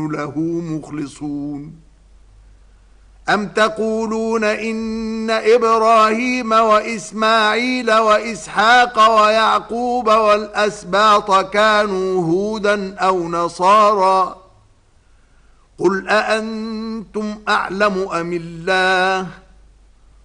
له مخلصون أم تقولون إن إبراهيم وإسماعيل وإسحاق ويعقوب والأسباط كانوا هودا أو نصارى قل أأنتم أعلم أم الله